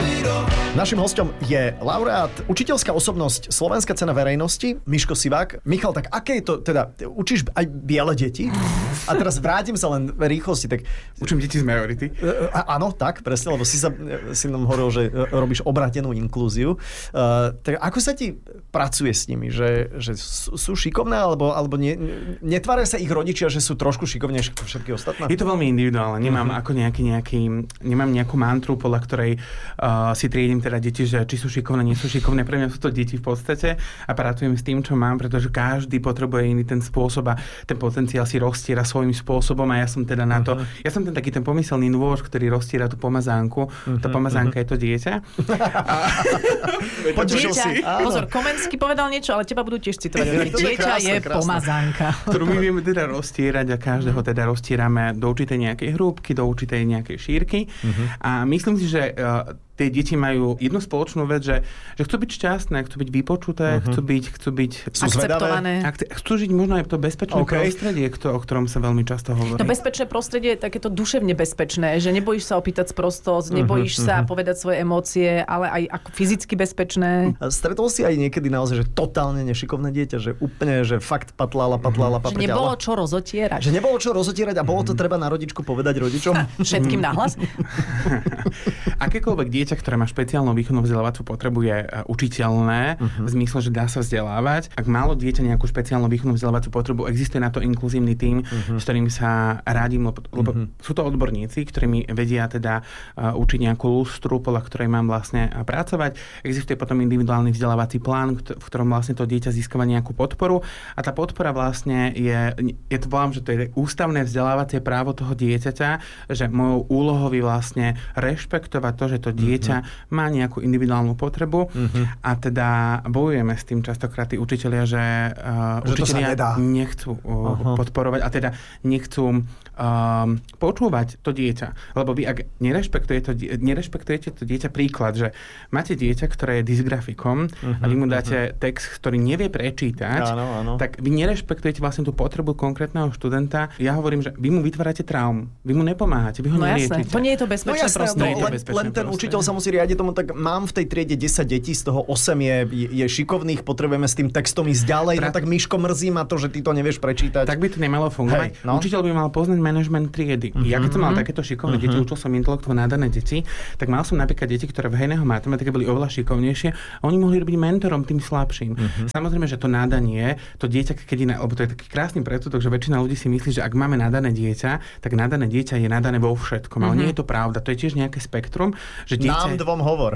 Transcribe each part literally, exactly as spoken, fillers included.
Našim hosťom je laureát, učiteľská osobnosť, Slovenská cena verejnosti, Miško Sivák. Michal, tak aké je to, teda, učíš aj biele deti? A teraz vrátim sa len v rýchlosti. Tak... Učím deti z majority. A, áno, tak, presne, lebo si, sa, si nám hovoril, že robíš obrátenú inklúziu. Uh, tak ako sa ti pracuje s nimi? Že, že sú, sú šikovné, alebo, alebo nie, netvária sa ich rodičia, že sú trošku šikovnejšie ako všetky ostatné? Je to veľmi individuálne. Nemám uh-huh. ako nejaký, nejaký, nemám nejakú mantru, podľa ktorej uh, si triedím teda deti, že či sú šikovné, nie sú šikovné. Pre mňa sú to deti v podstate a pracujem s tým, čo mám, pretože každý potrebuje iný ten spôsob a ten potenciál si roztiera svojím spôsobom a ja som teda na to, uh-huh. ja som ten taký ten pomyselný nôž, ktorý roztiera tú pomazánku. Uh-huh. Tá pomazánka uh-huh. je to dieťa. A... dieťa, pozor, Komenský povedal niečo, ale teba budú tiež citovať. Dieťa krásne, je krásne. Pomazánka. Ktorú my vieme teda roztierať a každého teda roztierame do určitej nejakej hrúbky, do určitej nejakej šírky. Uh-huh. A myslím si, že uh, tie deti majú jednu spoločnú vec, že, že chcú byť šťastné, chcú byť vypočuté, uh-huh. chcú byť, chcú byť akceptované. Chcú žiť možno aj to bezpečné okay. prostredie, o ktorom sa veľmi často hovorí. To bezpečné prostredie je takéto duševne bezpečné, že nebojíš sa opýtať sprostosť, nebojíš uh-huh, sa uh-huh. povedať svoje emócie, ale aj ako fyzicky bezpečné. A stretol si aj niekedy naozaj, že totálne nešikovné dieťa, že úplne, že fakt patlala, patlala, uh-huh. paprkala. Že nebolo čo rozotierať. Že nebolo čo rozotierať a bolo to treba na rodičku povedať rodičom. Všetkým nahlas. Akékoľvek dieťa, ktoré má špeciálnu výchovnú vzdelávacú potrebu, je učiteľné, uh-huh. v zmysle, že dá sa vzdelávať. Ak málo dieťa nejakú špeciálnu výchovnú vzdelávacú potrebu, existuje na to inkluzívny tím, uh-huh. s ktorým sa radím, lebo, lebo uh-huh. sú to odborníci, ktorí mi vedia teda uh, učiť nejakú lustru, podľa ktorej mám vlastne pracovať. Existuje potom individuálny vzdelávací plán, v ktorom vlastne to dieťa získava nejakú podporu a tá podpora vlastne je, je to volám, že to je ústavné vzdelávacie právo toho dieťaťa, že mojou úlohou je vlastne rešpektovať to, že to dieťa uh-huh. má nejakú individuálnu potrebu uh-huh. a teda bojujeme s tým častokrát tí učitelia, že, uh, že učitelia nechcú uh, uh-huh. podporovať a teda nechcú uh, počúvať to dieťa. Lebo vy, ak nerešpektujete to, nerešpektujete to dieťa, príklad, že máte dieťa, ktoré je dysgrafikom uh-huh. a vy mu dáte uh-huh. text, ktorý nevie prečítať, áno, áno. tak vy nerešpektujete vlastne tú potrebu konkrétneho študenta. Ja hovorím, že vy mu vytvárate traumu. Vy mu nepomáhate, vy ho no neliečite. To nie je to bezpečné no prostredie. No, len, len ten učiteľ sa musí riadiť tomu, tak mám v tej triede desať detí, z toho osem je, je šikovných, potrebujeme s tým textom ísť ďalej, pra... no tak Miško, mrzí ma to, že ty to nevieš prečítať. Tak by to nemalo fungovať. Hej, no? Učiteľ by mal poznať manažment triedy. Uh-huh. Ja keď som mal takéto šikovné uh-huh. deti, učil som intelektovo nádané deti, tak mal som napríklad deti, ktoré v hejného matematike boli oveľa šikovnejšie a oni mohli robiť mentorom tým slabším. Uh-huh. Samozrejme, že to nádanie, to dieťa, keď je, lebo to je taký krásny predsudok, že väčšina ľudí si myslí, že ak máme nadané dieťa, tak nadané dieťa je nadané vo všetkom. Uh-huh. Ale nie je to pravda. To je tiež nejaké spektrum, že dieťa... Nám dvom hovor.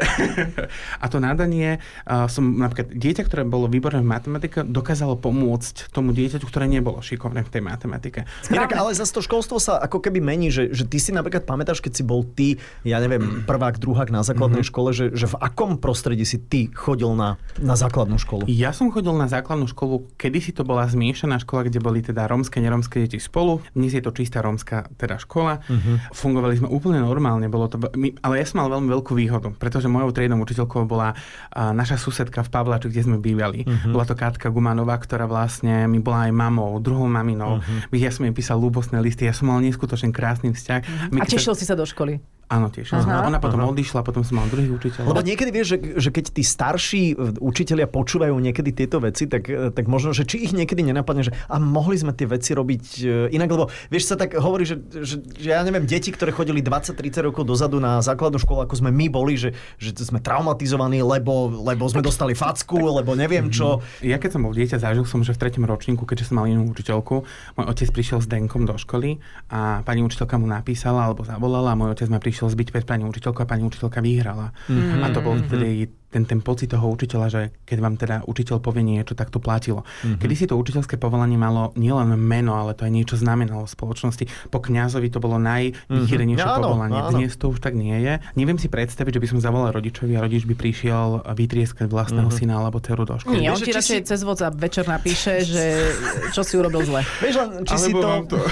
A to nadanie, uh, som napríklad dieťa, ktoré bolo výborné v matematike, dokázalo pomôcť tomu dieťaťu, ktoré nebolo šikovné v tej matematike. Inak, ale zase to školstvo sa ako keby mení, že, že ty si napríklad pamätáš, keď si bol ty, ja neviem, prvák, druhák na základnej mm-hmm. škole, že, že v akom prostredí si ty chodil na, na základnú školu? Ja som chodil na základnú školu, kedysi to bola zmiešaná škola, kde boli teda rómske, nerómske deti spolu. Dnes je to čistá rómska teda škola. Mm-hmm. Fungovali sme úplne normálne, bolo to, my, ale ja som mal veľmi veľkú výhodu, pretože mojou triednou učiteľkou bola a, naša susedka v Pavláči, kde sme bývali. Mm-hmm. Bola to Katka Gumanová, ktorá vlastne mi bola aj mamou, druhou maminou. Mm-hmm. Ja som jej písal ľúbostné listy, ja som mal neskutočne krásny vzťah. Mm-hmm. A tešil sa... si sa do školy? Áno, tešil som. Ona potom aha. odišla, potom som mal druhých učiteľov. Lebo niekedy vieš, že, že keď tí starší učitelia počúvajú niekedy tieto veci, tak, tak možno, že či ich niekedy nenapadne, že a mohli sme tie veci robiť inak, lebo vieš, sa tak hovorí, že, že, že ja neviem, deti, ktoré chodili dvadsať tridsať rokov dozadu na základnú školu, ako sme my boli, že, že sme traumatizovaní, lebo, lebo sme dostali facku, lebo neviem čo. Ja keď som bol dieťa, zažil som, že v treťom ročníku, keďže som mal inú učiteľku, môj otec prišiel s Denkom do školy a pani učiteľka mu napísala alebo zavolala a môj otec ma prišiel zbyť pred pani učiteľkou a pani učiteľka vyhrala. Mm-hmm. A to bol vtedy ten, ten pocit toho učiteľa, že keď vám teda učiteľ povie niečo, tak to platilo. Mm-hmm. Kedy si to učiteľské povolanie malo nielen meno, ale to aj niečo znamenalo v spoločnosti. Po kňazovi to bolo najvychýrenejšie mm-hmm. povolanie. Áno, áno. Dnes to už tak nie je. Neviem si predstaviť, že by som zavolal rodičovi a rodič by prišiel vytrieskať vlastného mm-hmm. syna alebo dceru do školy. Nie, on ti radšej si... cez WhatsApp večer napíše, že čo si urobil zle. Vieš len, či si to... to...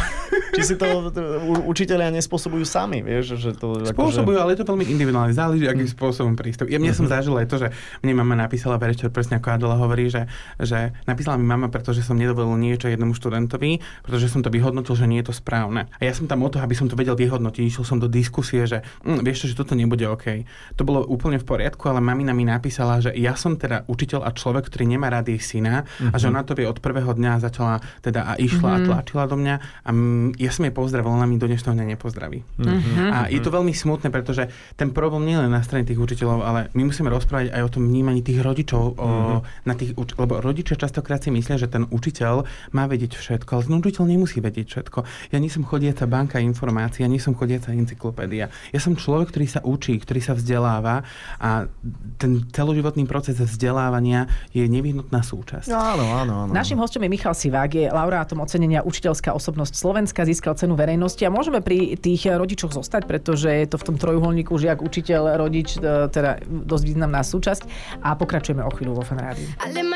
či si to učitelia nespôsobujú sami, vieš, že to... Spôsobujú, akože... ale je to veľmi individuálne, záleží, akým spôsobom prístup. Ja mne som zažil aj to, že mne mama napísala večer, presne ako Adela hovorí, že, že napísala mi mama, pretože som nedovolil niečo jednomu študentovi, pretože som to vyhodnotil, že nie je to správne. A ja som tam o to, aby som to vedel vyhodnotiť, išiel som do diskusie, že hm, vieš čo, že toto nebude OK. To bolo úplne v poriadku, ale mamina mi napísala, že ja som teda učiteľ a človek, ktorý nemá rád jej syna mm-hmm. a že ona to vie od prvého dňa začala teda a išla mm-hmm. a tlačila do mňa a m, ja som jej pozdravil, ona mi do dnešného dňa nepozdraví. Mm-hmm. A je to veľmi smutné, pretože ten problém nie len na strane tých učiteľov, ale my musíme rozprávať aj o tom vnímaní tých rodičov, mm-hmm. o, na tých, lebo rodičia častokrát si myslia, že ten učiteľ má vedieť všetko, ale ten učiteľ nemusí vedieť všetko. Ja nie som chodiaca banka informácií, ja nie som chodiaca encyklopédia. Ja som človek, ktorý sa učí, ktorý sa vzdeláva a ten celoživotný proces vzdelávania je nevyhnutná súčasť. Áno, áno, áno. Naším hosťom je Michal Sivák, je laureátom ocenenia Učiteľská osobnosť Slovenska, získal cenu verejnosti a môžeme pri tých rodičoch zostať, pretože je to v tom trojuholníku žiak, učiteľ, rodič, teda dosť významná súčasť a pokračujeme o chvíľu vo Fan Rádiu.